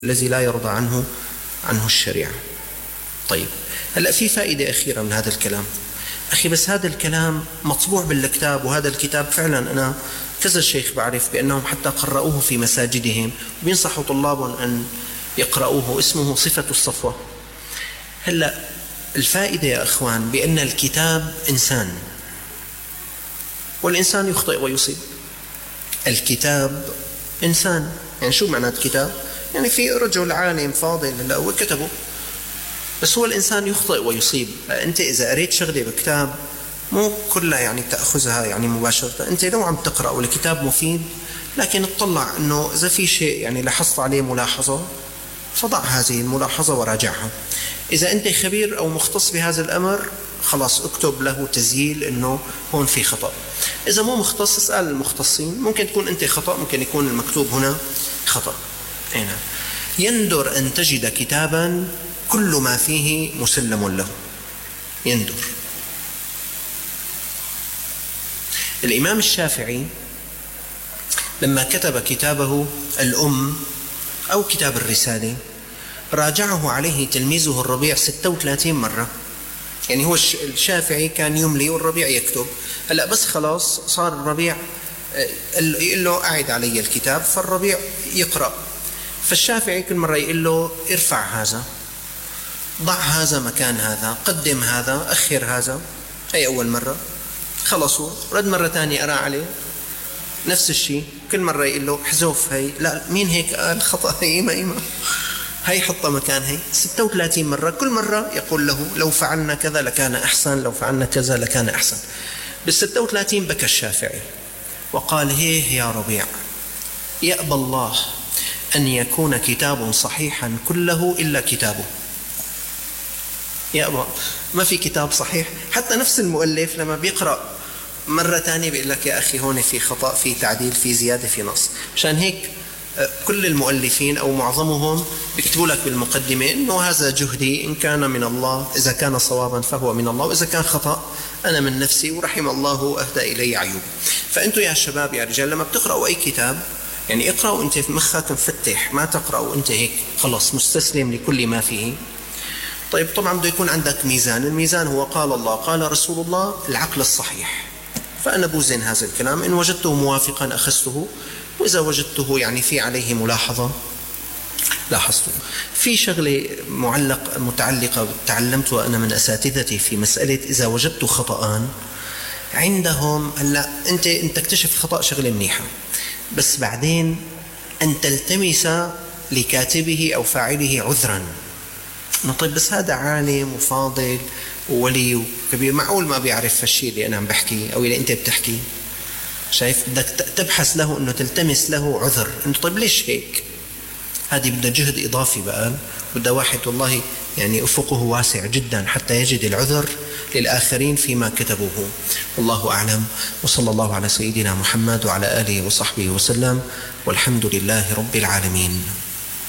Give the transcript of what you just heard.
الذي لا يرضى عنه الشريعة. طيب هلأ في فائدة أخيرة من هذا الكلام أخي، بس هذا الكلام مطبوع بالكتاب، وهذا الكتاب فعلا أنا كذا شيخ بعرف بأنهم حتى قرأوه في مساجدهم وبينصحوا طلابهم أن يقرأوه، اسمه صفة الصفوة. هلأ الفائدة يا أخوان بأن الكتاب إنسان، والإنسان يخطئ ويصيب. الكتاب إنسان، يعني شو معنى الكتاب؟ يعني في رجل عالم فاضل هلا هو كتبه، بس هو الإنسان يخطئ ويصيب. أنت إذا قريت شغلة بكتاب مو كلها يعني تأخذها يعني مباشرة، أنت لو عم تقرأ والكتاب مفيد لكن اطلع أنه إذا في شيء يعني لاحظت عليه ملاحظة فضع هذه الملاحظة وراجعها. إذا أنت خبير أو مختص بهذا الأمر خلاص اكتب له تسجيل أنه هون في خطأ. إذا مو مختص اسأل المختصين، ممكن تكون أنت خطأ، ممكن يكون المكتوب هنا خطأ. هنا يندر أن تجد كتابا كل ما فيه مسلم له، يندر. الإمام الشافعي لما كتب كتابه الأم أو كتاب الرسالة راجعه عليه تلميذه الربيع 36 مرة. يعني هو الشافعي كان يملي والربيع يكتب. هلأ بس خلاص صار الربيع يقول له أعد علي الكتاب، فالربيع يقرأ، فالشافعي كل مرة يقول له ارفع هذا، ضع هذا مكان هذا، قدم هذا، أخر هذا. هي أول مرة خلصوا، رد مرة تانية أرى عليه نفس الشيء، كل مرة يقول له حذف هي، لا مين هيك قال خطأ، هي هي حطها مكان هي. 36 مرة، كل مرة يقول له لو فعلنا كذا لكان أحسن، لو فعلنا كذا لكان أحسن. بال36 بكى الشافعي وقال هيه يا ربيع، يأبى الله أن يكون كتاب صحيحا كله إلا كتابه. يأبى، ما في كتاب صحيح. حتى نفس المؤلف لما بيقرأ مرة تانية بيقول لك يا أخي هون في خطأ، في تعديل، في زيادة، في نص. مشان هيك كل المؤلفين أو معظمهم بيكتبوا لك بالمقدمة إنه هذا جهدي، إن كان من الله، إذا كان صوابا فهو من الله، وإذا كان خطأ أنا من نفسي ورحم الله أهدى إلي عيوب. فأنتوا يا شباب يا رجال لما بتقرأوا أي كتاب يعني اقرأوا وانت في مخك مفتح، ما تقرأوا وانت هيك خلص مستسلم لكل ما فيه. طيب طبعا بده يكون عندك ميزان، الميزان هو قال الله قال رسول الله، العقل الصحيح. فأنا بوزن هذا الكلام، إن وجدته موافقا أخذته، وإذا وجدته يعني في عليه ملاحظة لاحظته. في شغلة متعلقة تعلمتها أنا من أساتذتي في مسألة إذا وجدت خطأ عندهم. هلا أنت تكتشف خطأ شغلة منيحة، بس بعدين أن تلتمس لكاتبه أو فاعله عذرا. طيب بس هذا عالم وفاضل وولي وكبير، معقول ما بيعرف هالشيء اللي أنا عم بحكي أو اللي أنت بتحكي؟ شايف بدك تبحث له أنه تلتمس له عذر، أنه طيب ليش هيك؟ هذه بدها جهد إضافي بقى، بدها واحد والله يعني أفقه واسع جدا حتى يجد العذر للآخرين فيما كتبوه. والله أعلم، وصلى الله على سيدنا محمد وعلى آله وصحبه وسلم، والحمد لله رب العالمين.